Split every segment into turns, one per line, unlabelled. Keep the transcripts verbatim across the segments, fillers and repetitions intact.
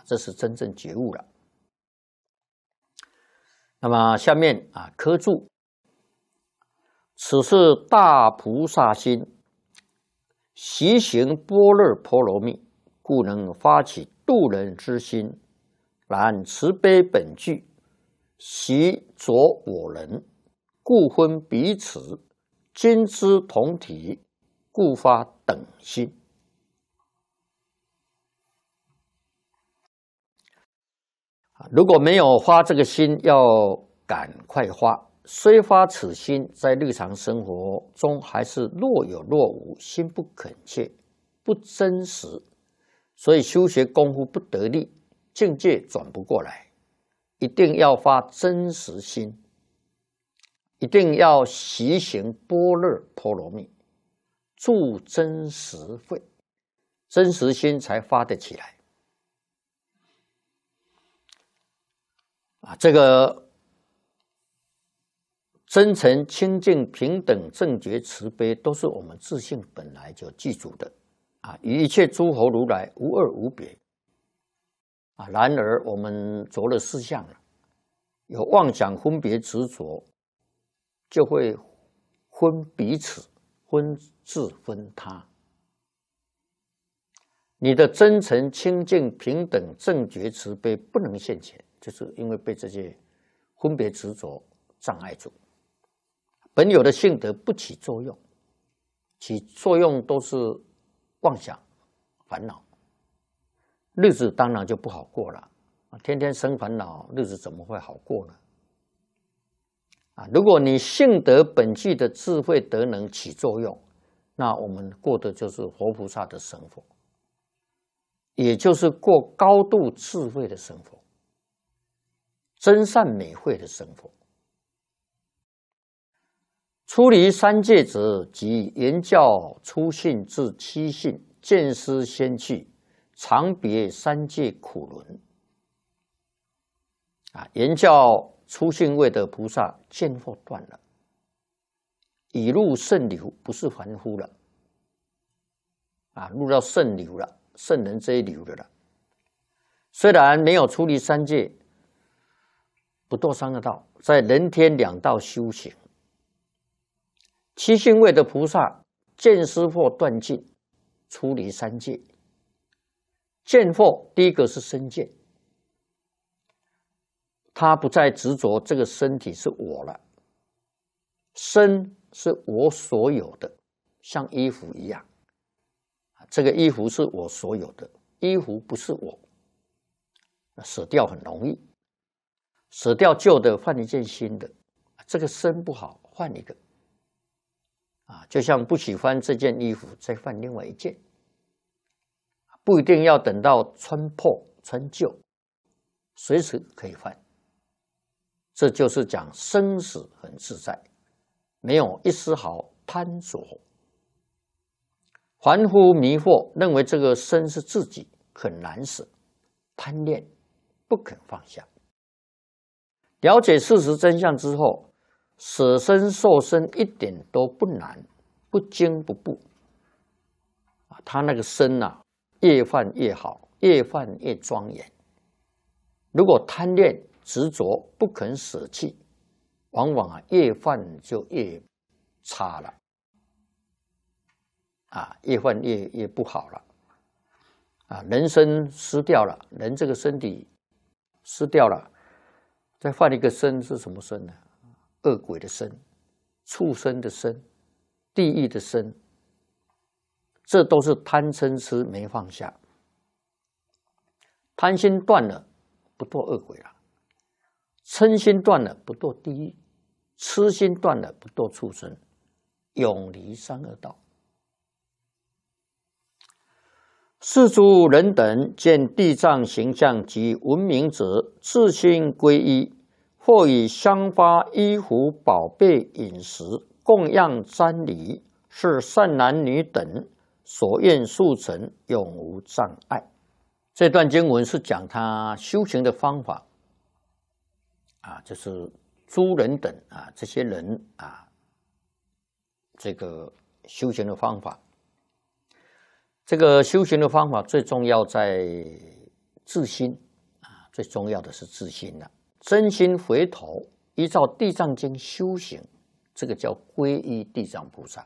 这是真正觉悟了。那么下面啊，科注：此是大菩萨心，习行般若波罗蜜，故能发起度人之心。然慈悲本具，习着我人，故分彼此。今之同体，故发等心。如果没有发这个心，要赶快发。虽发此心，在日常生活中还是若有若无，心不恳切，不真实，所以修学功夫不得力，境界转不过来。一定要发真实心，一定要习行般若波罗蜜，住真实慧，真实心才发得起来。啊，这个真诚、清净、平等、正觉、慈悲，都是我们自性本来就具足的啊，与一切诸佛如来无二无别啊。然而我们着了四相了，有妄想、分别、执着，就会分彼此、分自、分他。你的真诚、清净、平等、正觉、慈悲不能现前，就是因为被这些分别执着障碍住。本有的性德不起作用，起作用都是妄想、烦恼，日子当然就不好过了。天天生烦恼，日子怎么会好过呢？啊，如果你性德本具的智慧德能起作用，那我们过的就是活菩萨的生活，也就是过高度智慧的生活，真善美慧的生活。出离三界者，即言教初信至七信，见思先去，常别三界苦轮。啊，言教初信位的菩萨见惑断了，已入圣流，不是凡夫了。啊，入到圣流了，圣人这一流的了。虽然没有出离三界，不堕三恶道，在人天两道修行。七信位的菩萨见思惑断尽，出离三界。见惑第一个是身见，他不再执着这个身体是我了，身是我所有的，像衣服一样，这个衣服是我所有的，衣服不是我，舍掉很容易，舍掉旧的换一件新的，这个身不好换一个。啊，就像不喜欢这件衣服，再换另外一件，不一定要等到穿破穿旧，随时可以换。这就是讲生死很自在，没有一丝毫贪着。凡夫迷惑，认为这个身是自己，很难舍，贪恋不肯放下。了解事实真相之后，舍身受身一点都不难，不惊不怖。他那个身啊，越换越好，越换越庄严。如果贪恋执着不肯舍弃，往往啊越换就越差了，啊越换越越不好了，啊人身失掉了，人这个身体失掉了，再换一个身是什么身呢？恶鬼的身、畜生的身、地狱的身，这都是贪嗔痴没放下。贪心断了，不堕恶鬼了；嗔心断了，不堕地狱；痴心断了，不堕畜生，永离三恶道。世诸人等见地藏形象及闻名者，自心皈依。或以香花、衣服、宝贝、饮食供养瞻礼，是善男女等所愿速成，永无障碍。这段经文是讲他修行的方法啊，就是诸人等啊，这些人啊，这个修行的方法。这个修行的方法最重要在自心啊，最重要的是自心了。真心回头，依照《地藏经》修行，这个叫皈依地藏菩萨。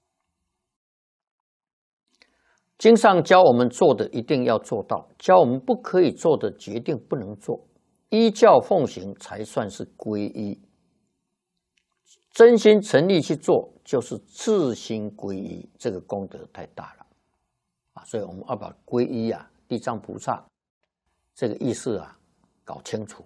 经上教我们做的一定要做到，教我们不可以做的决定不能做，依教奉行才算是皈依。真心诚意去做，就是自心皈依，这个功德太大了啊！所以我们要把皈依啊，地藏菩萨这个意思啊搞清楚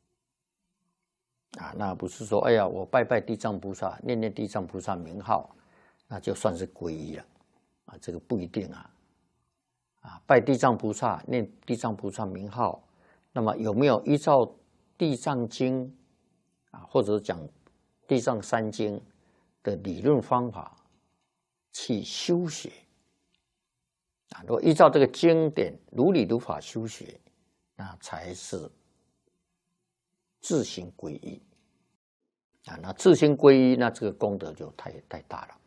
啊。那不是说，哎呀，我拜拜地藏菩萨，念念地藏菩萨名号，那就算是皈依了啊？这个不一定啊。啊，拜地藏菩萨，念地藏菩萨名号，那么有没有依照地藏经啊，或者讲地藏三经的理论方法去修学啊？如果依照这个经典如理如法修学，那才是自心皈依啊。那自心皈依，那这个功德就太太大了。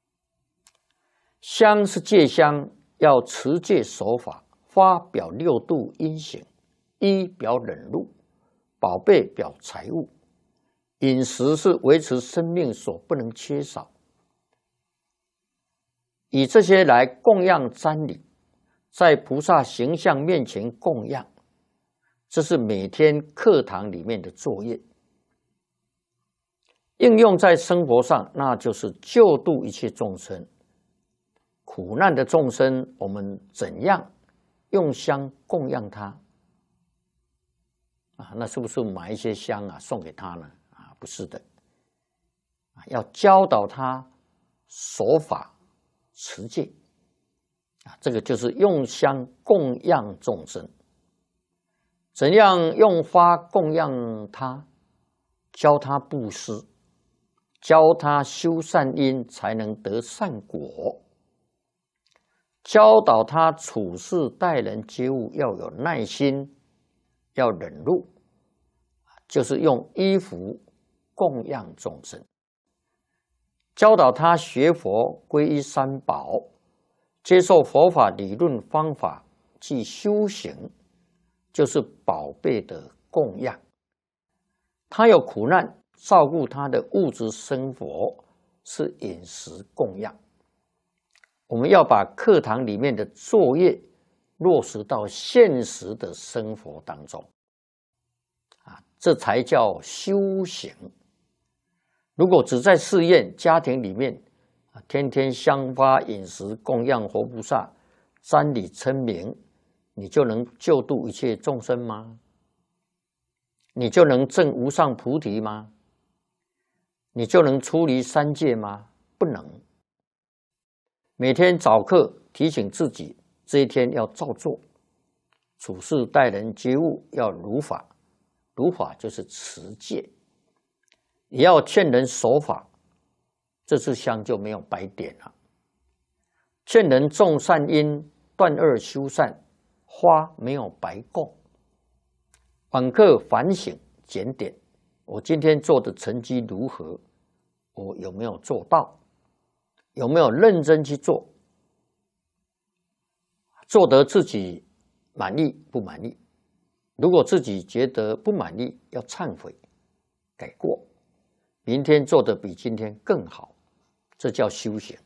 香是戒香，要持戒守法，发表六度因行，衣表忍辱，宝贝表财物。饮食是维持生命所不能缺少，以这些来供养瞻礼，在菩萨形象面前供养，这是每天课堂里面的作业。应用在生活上，那就是救度一切众生。苦难的众生，我们怎样用香供养他啊？那是不是买一些香啊送给他呢？啊，不是的，要教导他守法持戒啊，这个就是用香供养众生。怎样用花供养他？教他布施，教他修善因，才能得善果。教导他处事待人接物要有耐心，要忍辱，就是用衣服供养众生。教导他学佛皈依三宝，接受佛法理论方法去修行，就是宝贝的供养。他有苦难，照顾他的物质生活是饮食供养。我们要把课堂里面的作业落实到现实的生活当中啊，这才叫修行。如果只在寺院家庭里面天天香花饮食供养活菩萨瞻礼称名，你就能救度一切众生吗？你就能证无上菩提吗？你就能出离三界吗？不能。每天早课提醒自己，这一天要照做，处事待人接物要如法，如法就是持戒，也要劝人守法，这支香就没有白点了。劝人种善因，断恶修善，花没有白供。晚课反省检点，我今天做的成绩如何？我有没有做到？有没有认真去做？做得自己满意不满意？如果自己觉得不满意，要忏悔改过，明天做得比今天更好，这叫修行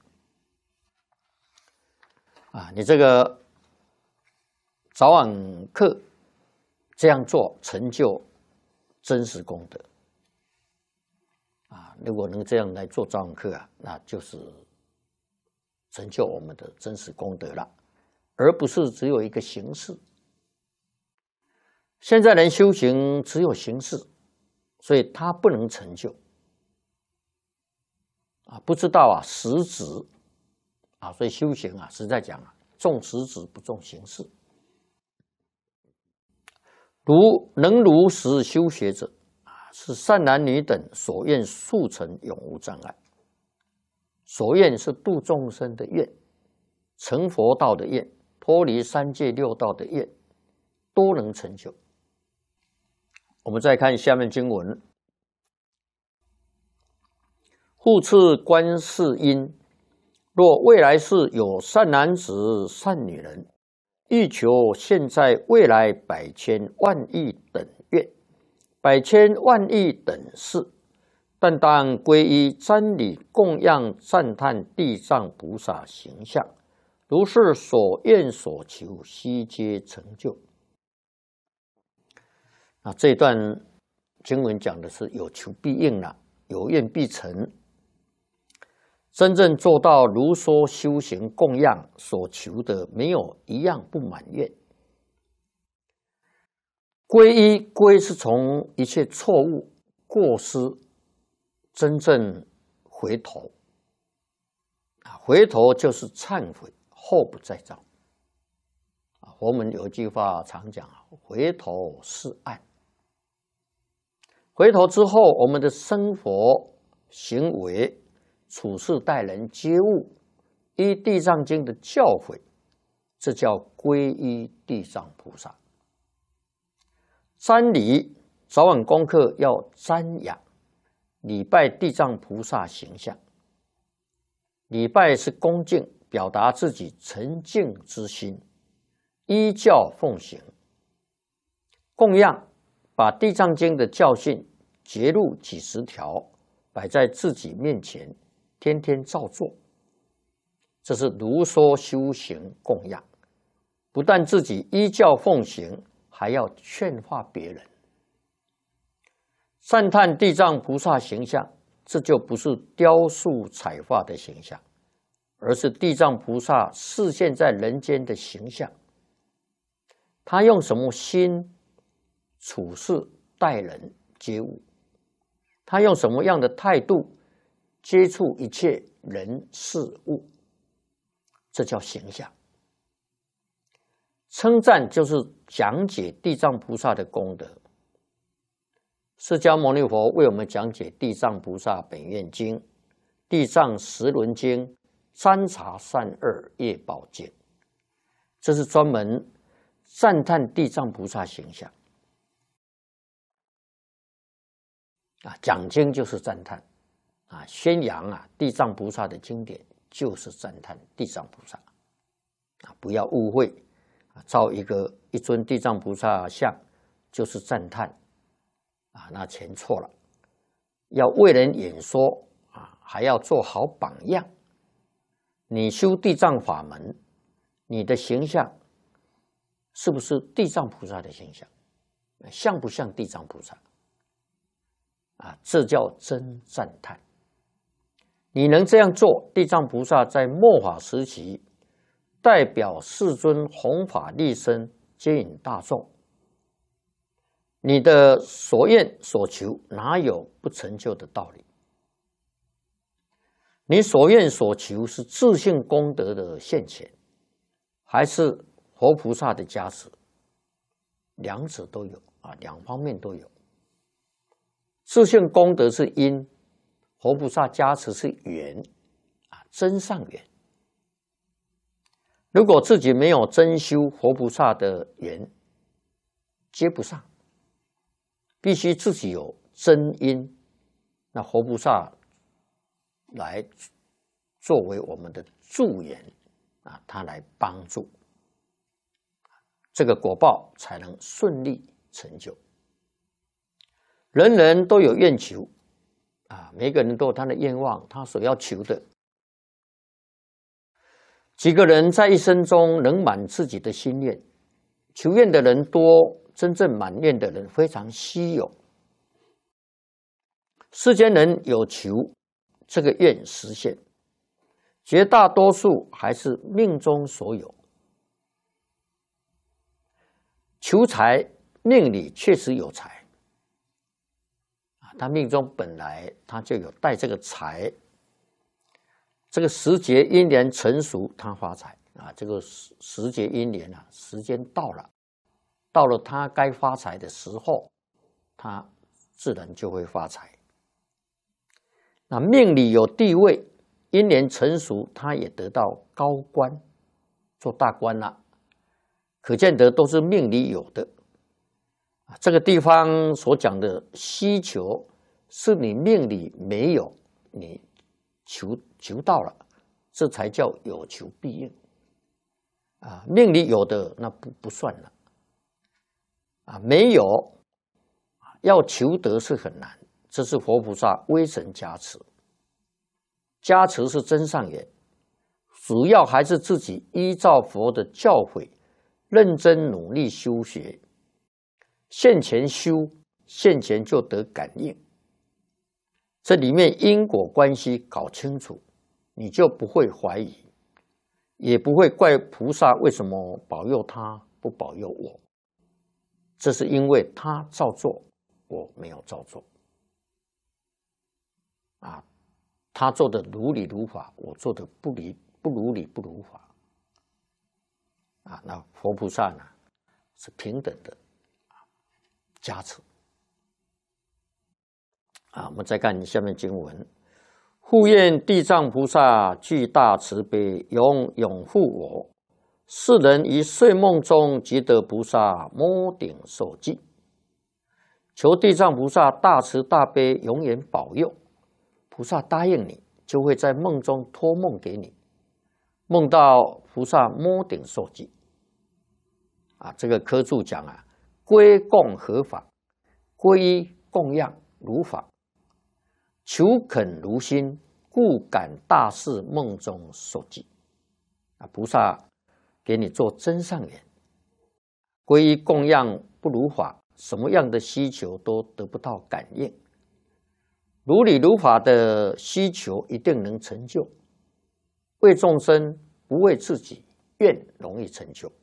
啊！你这个早晚课这样做，成就真实功德啊！如果能这样来做早晚课啊，那就是成就我们的真实功德了，而不是只有一个形式。现在人修行只有形式，所以他不能成就啊，不知道啊实质啊，所以修行啊，实在讲啊，重实质不重形式。如能如实修学者啊，是善男女等所愿速成，永无障碍。所愿是度众生的愿，成佛道的愿，脱离三界六道的愿，都能成就。我们再看下面经文：复次观世音，若未来世有善男子、善女人， 欲求现在未来百千万亿等愿，百千万亿等事，但当皈依瞻礼供养赞叹地藏菩萨形象，如是所愿所求，悉皆成就。那这段经文讲的是有求必应了，有愿必成。真正做到如说修行供养所求的，没有一样不满愿。皈依皈是从一切错误过失真正回头，回头就是忏悔，后不再造。我们有一句话常讲，回头是岸。回头之后，我们的生活行为处事待人接物，依地藏经的教诲，这叫皈依地藏菩萨。瞻礼早晚功课要瞻仰礼拜地藏菩萨形象，礼拜是恭敬，表达自己诚敬之心，依教奉行。供养把地藏经的教训节录几十条摆在自己面前，天天照做，这是如说修行供养。不但自己依教奉行，还要劝化别人。赞叹地藏菩萨形象，这就不是雕塑彩画的形象，而是地藏菩萨示现在人间的形象。他用什么心处事待人接物？他用什么样的态度接触一切人事物？这叫形象。称赞就是讲解地藏菩萨的功德。释迦牟尼佛为我们讲解地藏菩萨本愿经、地藏十轮经、三茶三二业宝经，这是专门赞叹地藏菩萨形象。啊，讲经就是赞叹，啊，宣扬啊地藏菩萨的经典就是赞叹地藏菩萨，啊，不要误会，啊，造一个一尊地藏菩萨像就是赞叹，啊，那全错了。要为人演说啊，还要做好榜样。你修地藏法门，你的形象是不是地藏菩萨的形象？像不像地藏菩萨？啊，这叫真赞叹。你能这样做，地藏菩萨在末法时期代表世尊弘法利生，接引大众。你的所愿所求，哪有不成就的道理？你所愿所求是自性功德的现前，还是佛菩萨的加持？两者都有啊，两方面都有。自性功德是因，佛菩萨加持是缘，啊，真上缘。如果自己没有真修佛菩萨的缘，接不上，必须自己有真因，那佛菩萨来作为我们的助缘啊，他来帮助，这个果报才能顺利成就。人人都有愿求啊，每个人都有他的愿望，他所要求的。几个人在一生中能满自己的心愿，求愿的人多，真正满愿的人非常稀有。世间人有求，这个愿实现，绝大多数还是命中所有。求财，命里确实有财。他命中本来他就有带这个财，这个时节因缘成熟，他发财啊。这个时时节因缘啊，时间到了，到了他该发财的时候，他自然就会发财。那命里有地位，因缘成熟，他也得到高官，做大官了。可见得都是命里有的。这个地方所讲的需求，是你命里没有，你求求到了，这才叫有求必应。 啊，命里有的那不不算了，啊，没有，要求得是很难，这是佛菩萨威神加持，加持是真上缘，主要还是自己依照佛的教诲，认真努力修学，现前修，现前就得感应。这里面因果关系搞清楚，你就不会怀疑，也不会怪菩萨为什么保佑他不保佑我。这是因为他照做，我没有照做。啊，他做的如理如法，我做的不理不如理不如法。啊，那佛菩萨呢是平等的加持。啊，我们再看下面经文：护愿地藏菩萨具大慈悲，永永护我。世人于睡梦中即得菩萨摸顶受记。求地藏菩萨大慈大悲，永远保佑。菩萨答应你，就会在梦中托梦给你，梦到菩萨摸顶受记。啊，这个科注讲啊，归供合法，皈依供养如法。求恳如心，故感大事梦中受记。啊，菩萨给你做真上缘，皈依供养不如法，什么样的需求都得不到感应。如理如法的需求一定能成就，为众生不为自己，愿容易成就。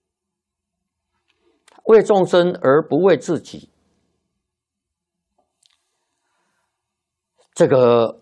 为众生而不为自己，这个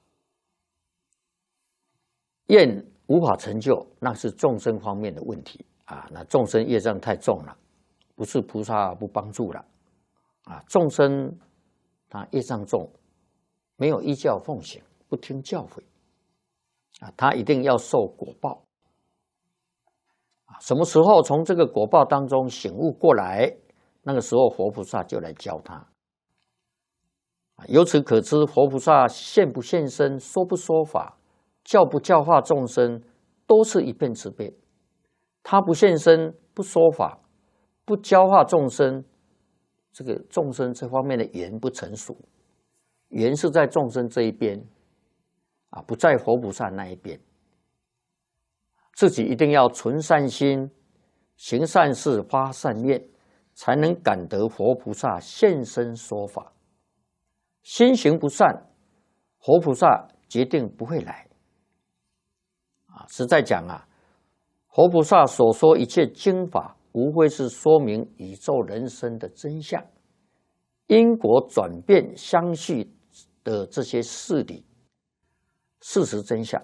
愿无法成就，那是众生方面的问题啊。那众生业障太重了，不是菩萨不帮助了啊。众生他业障重，没有依教奉行，不听教诲啊，他一定要受果报啊。什么时候从这个果报当中醒悟过来，那个时候佛菩萨就来教他。由此可知，佛菩萨现不现身，说不说法，教不教化众生，都是一片慈悲。他不现身，不说法，不教化众生，这个众生这方面的缘不成熟，缘是在众生这一边啊，不在佛菩萨那一边。自己一定要存善心，行善事，发善愿，才能感得佛菩萨现身说法。心行不善，佛菩萨决定不会来。啊，实在讲啊，佛菩萨所说一切经法，无非是说明宇宙人生的真相，因果转变相续的这些事理、事实真相，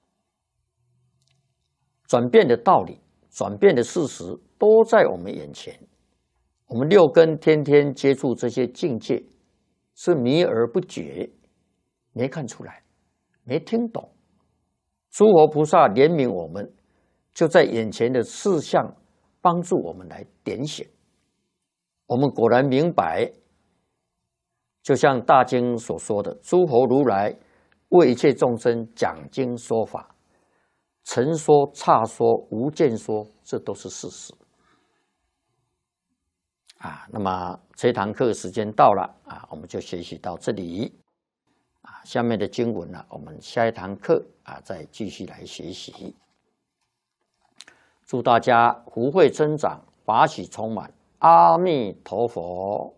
转变的道理、转变的事实都在我们眼前。我们六根天天接触这些境界，是迷而不觉，没看出来，没听懂。诸佛菩萨怜悯我们，就在眼前的事项帮助我们来点醒。我们果然明白，就像大经所说的，诸佛如来为一切众生讲经说法，成说、差说、无间说，这都是事实。啊，那么这堂课时间到了啊，我们就学习到这里啊。下面的经文呢，我们下一堂课啊再继续来学习。祝大家福慧增长，法喜充满，阿弥陀佛。